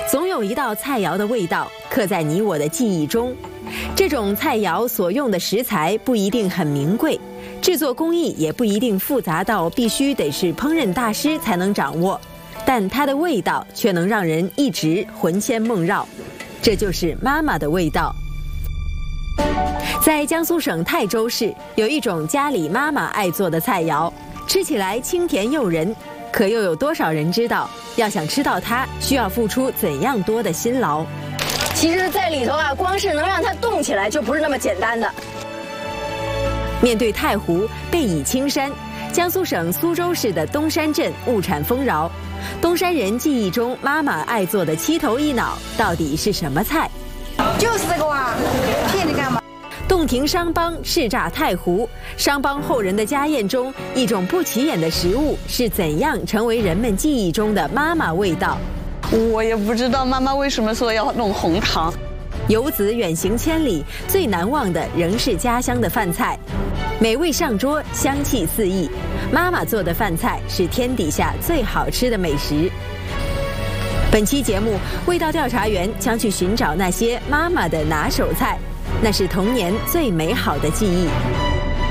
总有一道菜肴的味道刻在你我的记忆中。这种菜肴所用的食材不一定很名贵，制作工艺也不一定复杂到必须得是烹饪大师才能掌握，但它的味道却能让人一直魂牵梦绕。这就是妈妈的味道。在江苏省泰州市，有一种家里妈妈爱做的菜肴，吃起来清甜诱人，可又有多少人知道，要想吃到它，需要付出怎样多的辛劳？ 其实，在里头啊，光是能让它动起来就不是那么简单的。 面对太湖，背倚青山，江苏省苏州市的东山镇物产丰饶。东山人记忆中妈妈爱做的七头一脑，到底是什么菜？ 就是这个哇，骗你干嘛？ 洞庭商帮叱咤太湖，商帮后人的家宴中，一种不起眼的食物是怎样成为人们记忆中的妈妈味道？ 我也不知道妈妈为什么说要弄红糖。 游子远行千里，最难忘的仍是家乡的饭菜，美味上桌，香气四溢。妈妈做的饭菜是天底下最好吃的美食。本期节目，味道调查员将去寻找那些妈妈的拿手菜，那是童年最美好的记忆。